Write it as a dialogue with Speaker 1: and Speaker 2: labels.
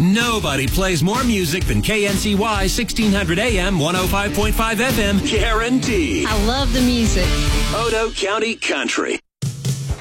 Speaker 1: Nobody plays more music than KNCY 1600 AM, 105.5 FM, guaranteed.
Speaker 2: I love the music.
Speaker 1: Odo County Country.